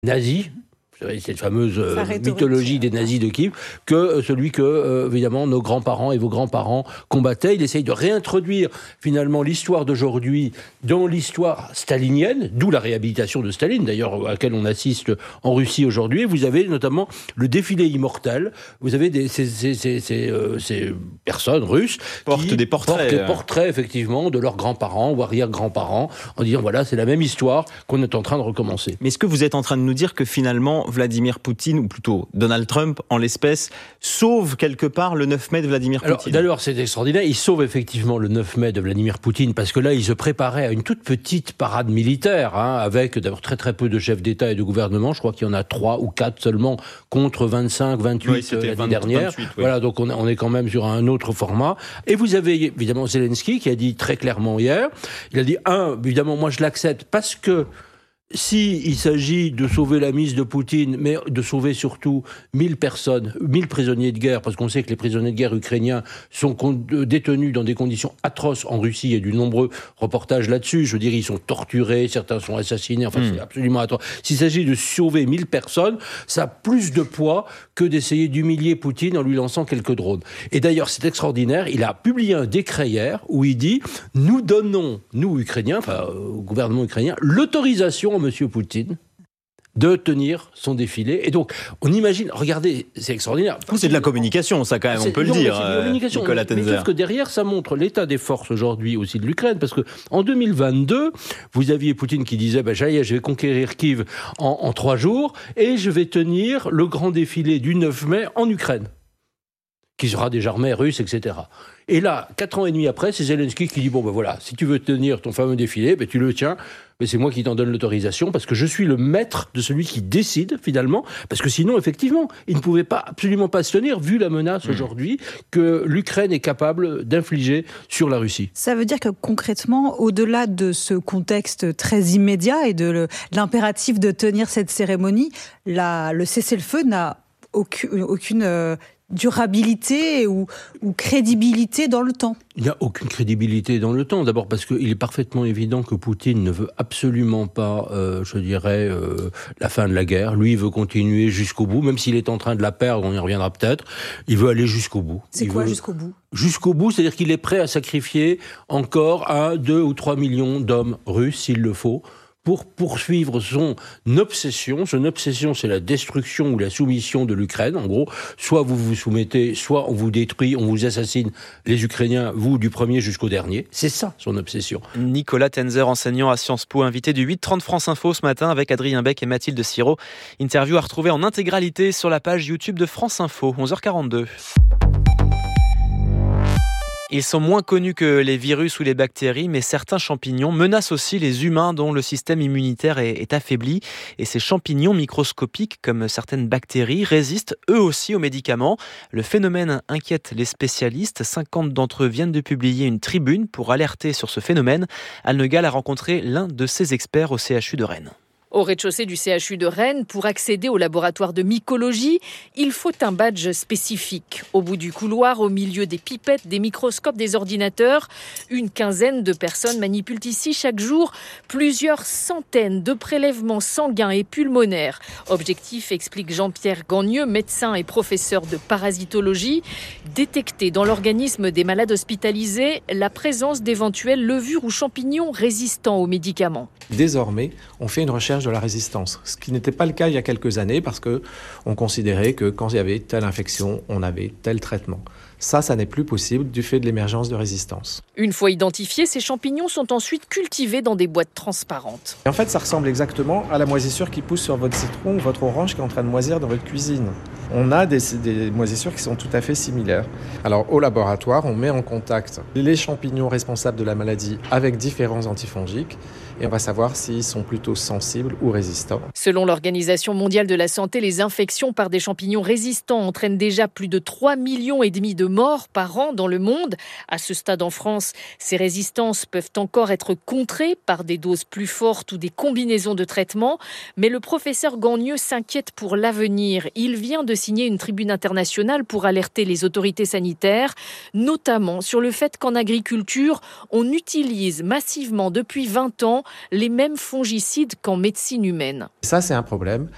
nazi. Cette fameuse mythologie des nazis de Kiev, que celui que, évidemment, nos grands-parents et vos grands-parents combattaient. Il essaye de réintroduire, finalement, l'histoire d'aujourd'hui dans l'histoire stalinienne, d'où la réhabilitation de Staline, d'ailleurs, à laquelle on assiste en Russie aujourd'hui. Vous avez notamment le défilé immortel. Vous avez ces personnes russes portent des portraits, effectivement, de leurs grands-parents ou arrière-grands-parents, en disant, voilà, c'est la même histoire qu'on est en train de recommencer. Mais est-ce que vous êtes en train de nous dire que, finalement, Vladimir Poutine, ou plutôt Donald Trump, en l'espèce, sauve quelque part le 9 mai de Vladimir Poutine? D'ailleurs, c'est extraordinaire. Il sauve effectivement le 9 mai de Vladimir Poutine, parce que là, il se préparait à une toute petite parade militaire, avec d'abord très très peu de chefs d'État et de gouvernement. Je crois qu'il y en a 3 ou 4 seulement, contre 25, 28 l'année dernière. 28, oui. Voilà, donc on est quand même sur un autre format. Et vous avez évidemment Zelensky qui a dit très clairement hier, il a dit, évidemment, moi je l'accepte, parce que il s'agit de sauver la mise de Poutine, mais de sauver surtout 1000 personnes, 1000 prisonniers de guerre, parce qu'on sait que les prisonniers de guerre ukrainiens sont détenus dans des conditions atroces en Russie. Il y a de nombreux reportages là-dessus. Je veux dire, ils sont torturés, certains sont assassinés. Enfin, c'est absolument atroce. S'il s'agit de sauver 1000 personnes, ça a plus de poids que d'essayer d'humilier Poutine en lui lançant quelques drones. Et d'ailleurs, c'est extraordinaire. Il a publié un décret hier où il dit, nous donnons, nous Ukrainiens, au gouvernement ukrainien, l'autorisation à Monsieur Poutine de tenir son défilé. Et donc, on imagine, regardez, c'est extraordinaire. C'est de la communication, ça, quand même, on peut le dire, Nicolas Tenzer. Mais sauf que derrière, ça montre l'état des forces aujourd'hui aussi de l'Ukraine, parce que en 2022, vous aviez Poutine qui disait, je vais conquérir Kiev en 3 jours, et je vais tenir le grand défilé du 9 mai en Ukraine, qui sera des armées russes, etc. Et là, 4 ans et demi après, c'est Zelensky qui dit, voilà, si tu veux tenir ton fameux défilé, tu le tiens, mais c'est moi qui t'en donne l'autorisation, parce que je suis le maître de celui qui décide, finalement, parce que sinon, effectivement, il ne pouvait absolument pas se tenir, vu la menace aujourd'hui que l'Ukraine est capable d'infliger sur la Russie. Ça veut dire que concrètement, au-delà de ce contexte très immédiat et de l'impératif de tenir cette cérémonie, le cessez-le-feu n'a aucune durabilité ou crédibilité dans le temps? Il n'y a aucune crédibilité dans le temps. D'abord parce qu'il est parfaitement évident que Poutine ne veut absolument pas, la fin de la guerre. Lui, il veut continuer jusqu'au bout, même s'il est en train de la perdre, on y reviendra peut-être. Il veut aller jusqu'au bout. Jusqu'au bout? Jusqu'au bout, c'est-à-dire qu'il est prêt à sacrifier encore 1, 2 ou 3 millions d'hommes russes, s'il le faut, pour poursuivre son obsession. Son obsession, c'est la destruction ou la soumission de l'Ukraine. En gros, soit vous vous soumettez, soit on vous détruit, on vous assassine, les Ukrainiens, vous du premier jusqu'au dernier. C'est ça, son obsession. Nicolas Tenzer, enseignant à Sciences Po, invité du 8h30 France Info ce matin avec Adrien Beck et Mathilde Sirot. Interview à retrouver en intégralité sur la page YouTube de France Info, 11h42. Ils sont moins connus que les virus ou les bactéries, mais certains champignons menacent aussi les humains dont le système immunitaire est affaibli. Et ces champignons microscopiques, comme certaines bactéries, résistent eux aussi aux médicaments. Le phénomène inquiète les spécialistes. 50 d'entre eux viennent de publier une tribune pour alerter sur ce phénomène. Anne Le Gall a rencontré l'un de ces experts au CHU de Rennes. Au rez-de-chaussée du CHU de Rennes, pour accéder au laboratoire de mycologie, il faut un badge spécifique. Au bout du couloir, au milieu des pipettes, des microscopes, des ordinateurs, une quinzaine de personnes manipulent ici chaque jour plusieurs centaines de prélèvements sanguins et pulmonaires. Objectif, explique Jean-Pierre Gagneux, médecin et professeur de parasitologie, détecter dans l'organisme des malades hospitalisés la présence d'éventuelles levures ou champignons résistants aux médicaments. Désormais, on fait une recherche de la résistance, ce qui n'était pas le cas il y a quelques années parce qu'on considérait que quand il y avait telle infection, on avait tel traitement. Ça n'est plus possible du fait de l'émergence de résistance. Une fois identifiés, ces champignons sont ensuite cultivés dans des boîtes transparentes. Et en fait, ça ressemble exactement à la moisissure qui pousse sur votre citron ou votre orange qui est en train de moisir dans votre cuisine. On a des moisissures qui sont tout à fait similaires. Alors, au laboratoire, on met en contact les champignons responsables de la maladie avec différents antifongiques et on va savoir s'ils sont plutôt sensibles ou résistants. Selon l'Organisation mondiale de la santé, les infections par des champignons résistants entraînent déjà plus de 3,5 millions de morts par an dans le monde. À ce stade en France, ces résistances peuvent encore être contrées par des doses plus fortes ou des combinaisons de traitements. Mais le professeur Gagneux s'inquiète pour l'avenir. Il vient de signer une tribune internationale pour alerter les autorités sanitaires, notamment sur le fait qu'en agriculture, on utilise massivement depuis 20 ans les mêmes fongicides qu'en médecine humaine. Ça, c'est un problème